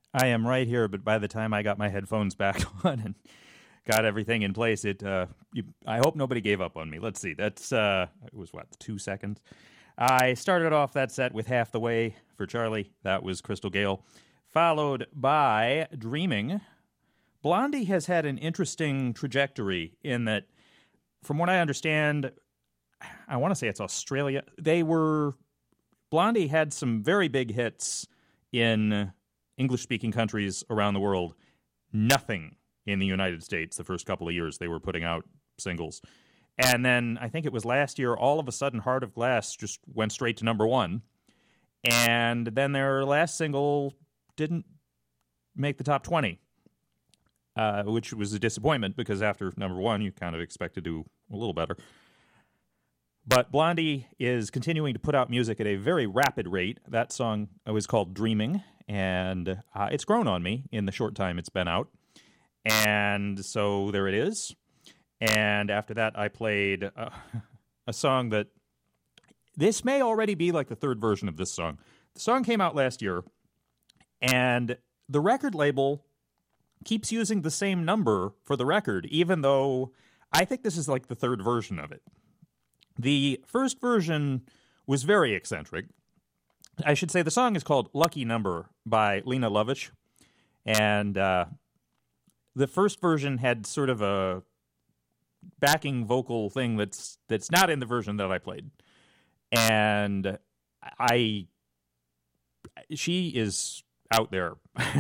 I am right here, but by the time I got my headphones back on and got everything in place, I hope nobody gave up on me. Let's see. It was what, 2 seconds? I started off that set with Half the Way for Charlie. That was Crystal Gale. Followed by Dreaming. Blondie has had an interesting trajectory in that, from what I understand, I want to say it's Australia. Blondie had some very big hits in English-speaking countries around the world. Nothing in the United States the first couple of years they were putting out singles. And then I think it was last year, all of a sudden, Heart of Glass just went straight to number one. And then their last single didn't make the top 20, which was a disappointment because after number one, you kind of expect to do a little better. But Blondie is continuing to put out music at a very rapid rate. That song was called Dreaming, and it's grown on me in the short time it's been out. And so there it is. And after that, I played a song that... This may already be like the third version of this song. The song came out last year, and the record label keeps using the same number for the record, even though I think this is like the third version of it. The first version was very eccentric. I should say the song is called Lucky Number by Lena Lovitch. And the first version had sort of a backing vocal thing that's not in the version that I played. And she is out there.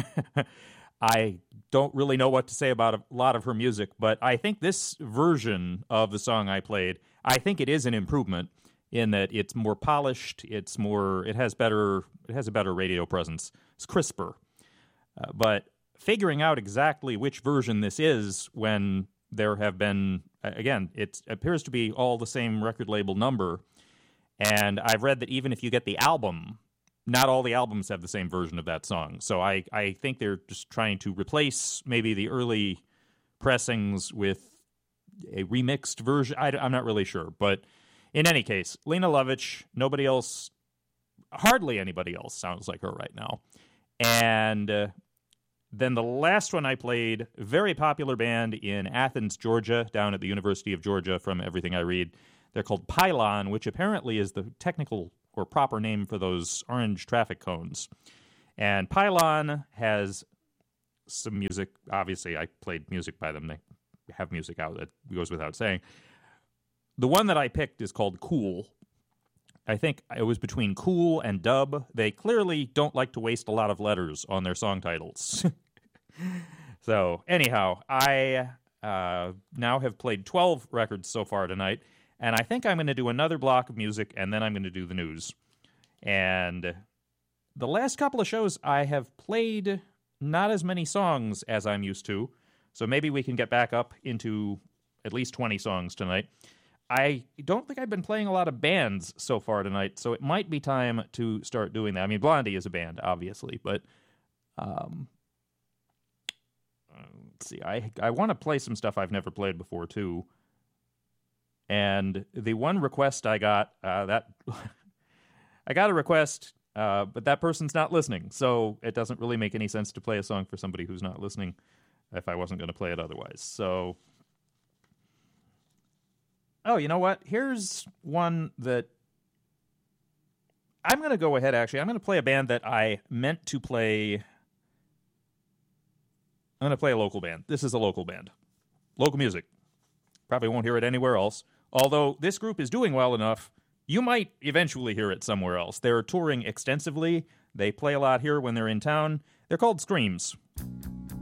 I don't really know what to say about a lot of her music, but I think this version of the song I played, I think it is an improvement in that it's more polished, it has a better radio presence. It's crisper. But figuring out exactly which version this is when there have been, again, it appears to be all the same record label number, and I've read that even if you get the album, not all the albums have the same version of that song. So I think they're just trying to replace maybe the early pressings with a remixed version. I'm not really sure. But in any case, Lena Lovitch, hardly anybody else sounds like her right now. And then the last one I played, a very popular band in Athens, Georgia, down at the University of Georgia from everything I read. They're called Pylon, which apparently is the technical or proper name for those orange traffic cones. And Pylon has some music. Obviously, I played music by them. They have music out, that goes without saying. The one that I picked is called Cool. I think it was between Cool and Dub. They clearly don't like to waste a lot of letters on their song titles. So, anyhow, I now have played 12 records so far tonight. And I think I'm going to do another block of music, and then I'm going to do the news. And the last couple of shows, I have played not as many songs as I'm used to, so maybe we can get back up into at least 20 songs tonight. I don't think I've been playing a lot of bands so far tonight, so it might be time to start doing that. I mean, Blondie is a band, obviously, but let's see. I want to play some stuff I've never played before, too. And the one request I got, I got a request, but that person's not listening. So it doesn't really make any sense to play a song for somebody who's not listening if I wasn't going to play it otherwise. So, oh, you know what? Here's one that I'm going to go ahead, actually. I'm going to play a band that I meant to play. I'm going to play a local band. This is a local band. Local music. Probably won't hear it anywhere else. Although this group is doing well enough, you might eventually hear it somewhere else. They're touring extensively. They play a lot here when they're in town. They're called Screams.